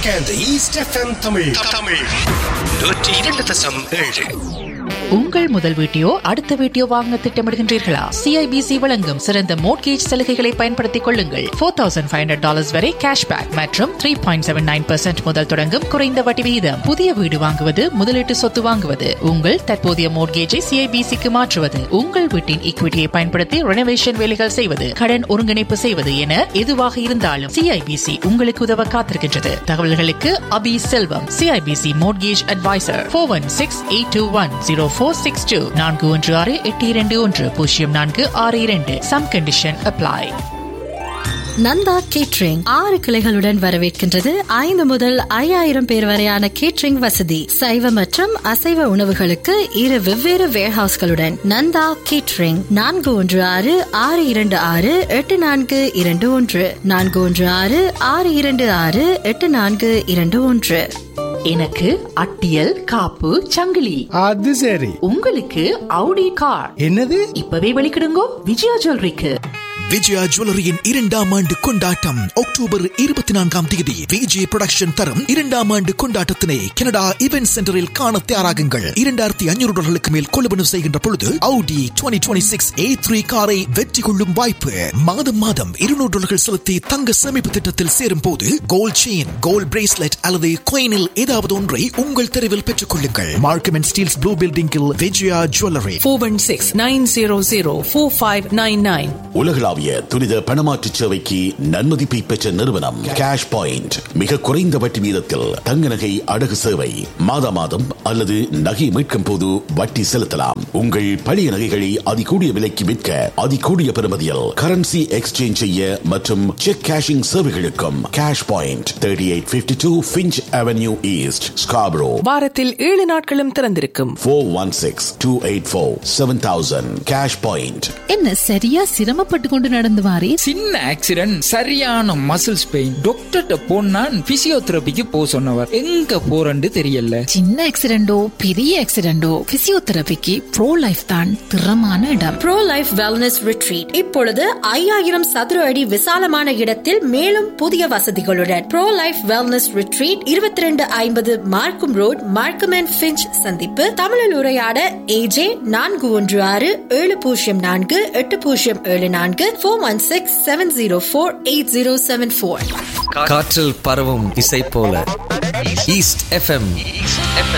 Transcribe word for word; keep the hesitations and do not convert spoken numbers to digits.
Weekend East F M Tamil Tamil நூற்றி இரண்டு தசம் ஏழு. உங்கள் முதல் வீட்டையோ அடுத்த வீட்டையோ வாங்க திட்டமிடுகின்றீர்களா? சிஐபிசி வழங்கும் சிறந்த மோட்கேஜ் சலுகைகளை பயன்படுத்திக் கொள்ளுங்கள். Four thousand five hundred dollars வரை கேஷ்பேக் மற்றும் three point seven nine percent முதல் தொடங்கும் குறைந்த வட்டி விகிதம். புதிய வீடு வாங்குவது, முதலீட்டு சொத்து வாங்குவது, உங்கள் தற்போதைய மோட்கேஜை சிஐபிசிக்கு மாற்றுவது, உங்கள் வீட்டின் ஈக்விட்டியை பயன்படுத்தி ரெனோவேஷன் வேலைகள் செய்வது, கடன் ஒருங்கிணைப்பு செய்வது என எதுவாக இருந்தாலும் சிஐபிசி உங்களுக்கு உதவ காத்திருக்கின்றது. தகவல்களுக்கு அபி செல்வம், CIBC mortgage advisor, four one six eight two one zero four six two நான்கு ஒன்று ஆறு எட்டு இரண்டு ஒன்று பூஜ்ஜியம் நான்கு ஆறு இரண்டு. Some condition apply. Nanda catering ஆறு கிளைகளுடன் வரவேற்கின்றது. ஐந்து முதல் ஐயாயிரம் பேர் வரையான கேட்ரிங் வசதி, சைவ மற்றும் அசைவ உணவுகளுக்கு இரு வெவ்வேறு வேர்ஹவுஸ்களுடன். நந்தா கேட்ரிங் நான்கு ஒன்று ஆறு ஆறு இரண்டு ஆறு எட்டு நான்கு இரண்டு ஒன்று நான்கு ஒன்று ஆறு ஆறு இரண்டு ஆறு எட்டு நான்கு இரண்டு ஒன்று. எனக்கு அட்டியல் காப்பு சங்கிலி. அது சரி. உங்களுக்கு அவுடி கார். என்னது? இப்பவே வெளிக்கிடுங்கோ விஜயா ஜுவல்லரிக்கு. விஜயா ஜுவல்லரியின் இரண்டாம் ஆண்டு கொண்டாட்டம் அக்டோபர் இருபத்தி நான்காம் தேதி விஜய் புரொடக்ஷன் தரும் இரண்டாம் ஆண்டு கொண்டாட்டத்தினை கனடா இவென்ட் சென்டரில் காண தயாராகுங்கள். இரண்டாயிரத்தி ஐநூறு டாலர்களுக்கு மேல் கொள்வனவு செய்கின்ற பொழுது Audi twenty twenty-six A three காரை வெற்றி கொள்ளும் வாய்ப்பு. மாதம் மாதம் இருநூறு டாலர்கள் செலுத்தி தங்க சேமிப்பு திட்டத்தில் சேரும் போது கோல்ட் செயின், கோல்ட் பிரேஸ்லெட் அல்லது கோயினில் ஏதாவது ஒன்றை உங்கள் தெருவில் பெற்றுக் கொள்ளுங்கள். மார்க்கம் அண்ட் ஸ்டீல்ஸ் ப்ளூ பில்டிங்கில் Vijaya jewellery. four one six nine zero zero four five nine nine. உலகளாவிய துரித பணமாற்று சேவைக்கு நன்மதிப்பை பெற்ற நிறுவனம் கேஷ் பாயிண்ட். மிக குறைந்த வட்டி வீதத்தில் தங்க நகை அடகு சேவை. மாதா மாதம் அல்லது நகை மீட்கும் போது வட்டி செலுத்தலாம். உங்கள் பழைய நகைகளை அதிகூடிய விலைக்கு விற்க அதிகூடிய பெறுமதியில் கரன்சி எக்ஸ்சேஞ்ச் செய்ய மற்றும் check cashing சேவைகளுக்கும் cash point thirty eight fifty two Finch avenue east Scarborough. வாரத்தில் ஏழு நாட்களும் திறந்திருக்கும். Four one six two eight four seven thousand. Cash point. என்ன சரியா சிரமப்பட்டு கொண்டு நடந்து வாரே? சின்ன ஆக்சிடென்ட், சரியான மசில்ஸ் பெயின். டாக்டர்கிட்ட போனா பிசியோதெரபிக்கு போ சொன்னவர். எங்க போறன்னு தெரியல. சின்ன ஆக்சிடென்டோ பெரிய ஆக்சிடென்டோ பிசியோதெரபிக்கு ப்ரோ லைஃப் தான் திறமான இடம். ப்ரோ லைஃப் வெல்னஸ் ரிட்ரீட் இப்பொழுது ஐயாயிரம் சதுர அடி விசாலமான இடத்தில் மேலும் புதிய வசதிகளுடன். ப்ரோ லைஃப் வெல்னஸ் ரிட்ரீட் இருபத்தி ரெண்டு ஐம்பது மார்க்கம் ரோட், மார்க்கம் அண்ட் ஃபிஞ்ச் சந்திப்பு. தமிழில் உரையாட ஏஜே நான்கு ஒன்று ஆறு ஏழு பூஜ்ஜியம் நான்கு எட்டு பூஜ்ஜியம் ஏழு நான்கு four one six seven zero four eight zero seven four. காற்றில் பரவும் இசை போல ஈஸ்ட் எஃப்எம்.